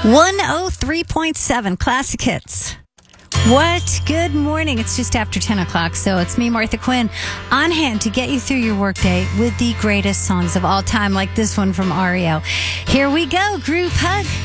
103.7 Classic Hits. What? Good morning. It's just after 10 o'clock, so it's me, Martha Quinn, on hand to get you through your workday with the greatest songs of all time, like this one from REO. Here we go, Group Hug.